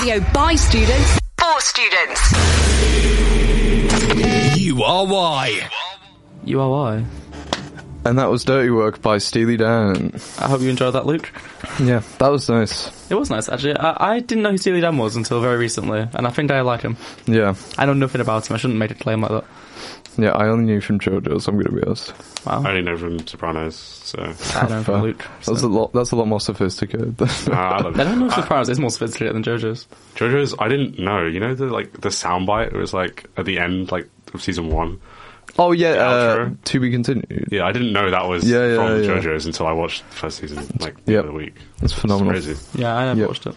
Radio by students, for students. You are why. You are why. And that was Dirty Work by Steely Dan. I hope you enjoyed that, Luke. Yeah, that was nice. It was nice, actually. I didn't know who Steely Dan was until very recently, and I think I like him. Yeah. I know nothing about him. I shouldn't make a claim like that. Yeah, I only knew from JoJo's, I'm going to be honest. Wow. I only know from Sopranos, so... I know from Luke. So. That's a lot more sophisticated. I love I don't know if Sopranos is more sophisticated than JoJo's. JoJo's, I didn't know. You know the soundbite? It was like at the end, like of season 1. Oh yeah, outro? To be continued. Yeah, I didn't know that was from JoJo's until I watched the first season, like the other week. It's phenomenal. It's crazy. Yeah, I never watched it.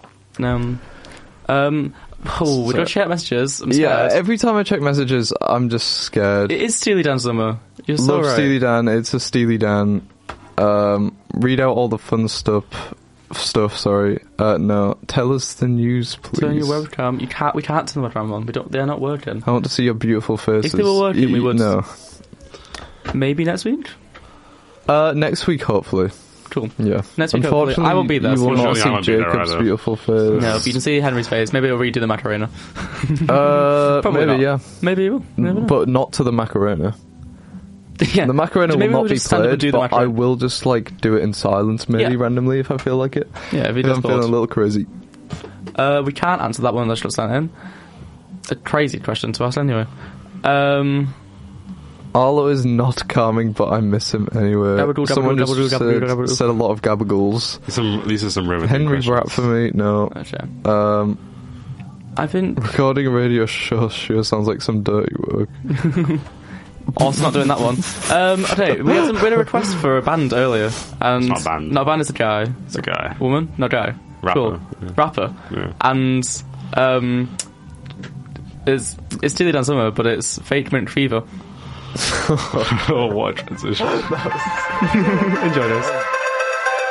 We don't check messages. I'm scared. Every time I check messages, I'm just scared. It is Steely Dan summer. You're so Love right. Steely Dan. It's a Steely Dan. Read out all the fun stuff. Sorry. No. Tell us the news, please. Turn your webcam. We can't turn the webcam on. They're not working. I want to see your beautiful faces. If they were working, we would. No. Maybe next week. Next week, hopefully. Cool. Yeah. Next week, Unfortunately, I won't be there. You will not Unfortunately, I see won't be there Jacob's either. beautiful face. No, but you can see Henry's face. Maybe I'll redo the Macarena. Maybe, not. yeah. Maybe you will. Never know. But not to the Macarena. Yeah. The Macarena Maybe will we'll not be just stand up and played, do the but I Macarena. will just do it in silence, maybe randomly if I feel like it. Yeah, if you I'm just feeling a little crazy. We can't answer that one unless you're sent in. A crazy question to ask anyway. Arlo is not calming, but I miss him anyway. Gabagool, Someone gabagool, just gabagool, gabagool. said a lot of gabagools. These are some riveting Henry questions. Bratt for me, no. Okay. I think... Recording a radio show sure sounds like some dirty work. Also not doing that one. Okay, we had a request for a band earlier. And It's not a band. No, a band is a guy. It's a guy. Woman? No, guy. Rapper. Cool. Yeah. Rapper. Yeah. And it's Steely Dan Summer, but it's Fake Mint Fever. Oh, what a transition. Enjoy this.